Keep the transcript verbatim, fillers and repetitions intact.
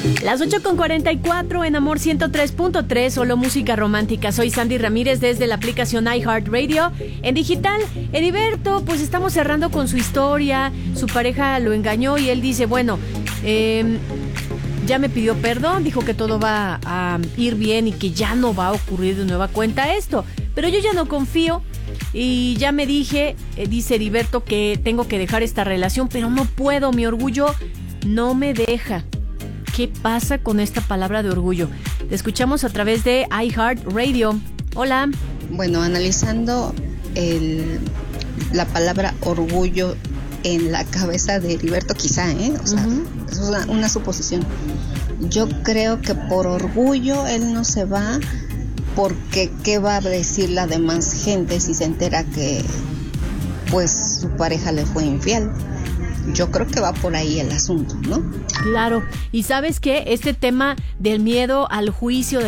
Las ocho con cuarenta y cuatro en Amor ciento tres punto tres, solo música romántica. Soy Sandy Ramírez desde la aplicación iHeartRadio. En digital, Heriberto, pues estamos cerrando con su historia. Su pareja lo engañó y él dice, bueno, eh, ya me pidió perdón, dijo que todo va a ir bien y que ya no va a ocurrir de nueva cuenta esto. Pero yo ya no confío y ya me dije, eh, dice Heriberto, que tengo que dejar esta relación, pero no puedo, mi orgullo no me deja. ¿Qué pasa con esta palabra de orgullo? Te escuchamos a través de iHeartRadio. Hola. Bueno, analizando el, la palabra orgullo en la cabeza de Heriberto, quizá, ¿eh? O sea, uh-huh. Es una, una suposición. Yo creo que por orgullo él no se va, porque ¿qué va a decir la demás gente si se entera que pues su pareja le fue infiel? Yo creo que va por ahí el asunto, ¿no? Claro, y ¿sabes qué? Este tema del miedo al juicio,